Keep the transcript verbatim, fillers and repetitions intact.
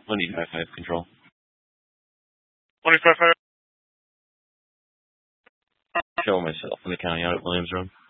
one eight five five control. one eight five five. Show myself in the county out at Williams Road.